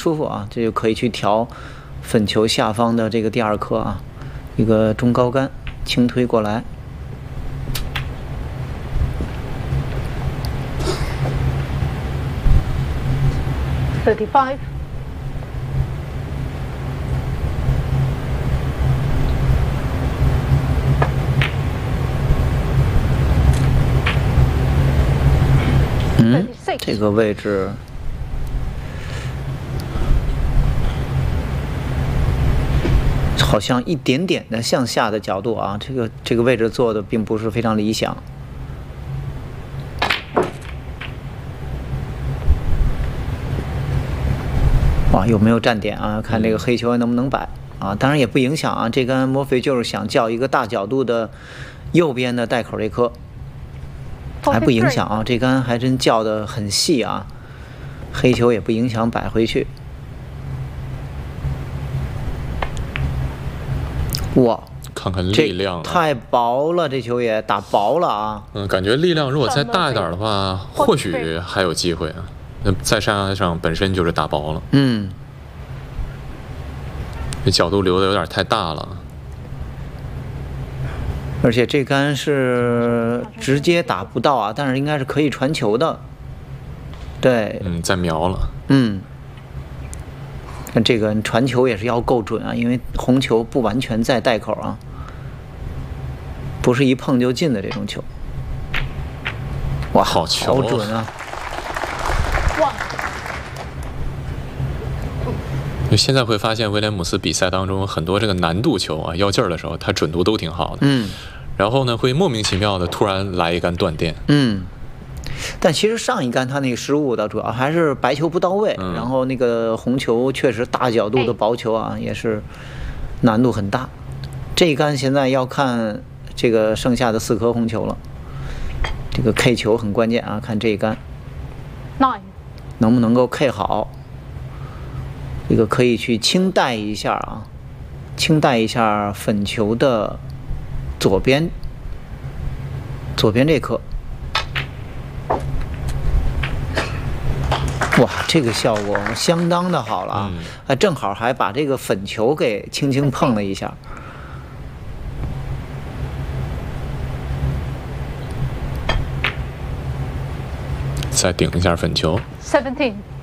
舒服啊，这就可以去调粉球下方的这个第2颗啊，一个中高杆轻推过来。 35. 这个位置好像一点点的向下的角度啊，这个位置做的并不是非常理想。哇，有没有站点啊？看这个黑球还能不能摆啊？当然也不影响啊，这杆莫非就是想叫一个大角度的右边的带口这颗。 还不影响啊，这杆还真叫得很细啊，黑球也不影响摆回去。哇， 看看力量、啊， 太薄了，这球也打薄了啊。 感觉力量如果再大一点的话，或许还有机会啊。那在山崖上本身就是打薄了，这角度留的有点太大了。 而且这杆是直接打不到啊，但是应该是可以传球的。对， 在瞄了。 看这个传球也是要够准啊，因为红球不完全在带口啊，不是一碰就进的这种球。哇， 好球， 好准啊！ 哇！ 现在会发现威廉姆斯比赛当中很多这个难度球啊，要劲儿的时候，他准度都挺好的。然后呢，会莫名其妙的突然来一杆断电。 但其实上一杆他那个失误的主要还是白球不到位，然后那个红球确实大角度的薄球啊，也是难度很大。这一杆现在要看这个剩下的4颗红球了，这个 K 球很关键啊，看这一杆能不能够 K 好。这个可以去轻带一下啊，轻带一下粉球的左边这颗。 哇，这个效果相当的好了啊！正好还把这个粉球给轻轻碰了一下。 再顶一下粉球。 17.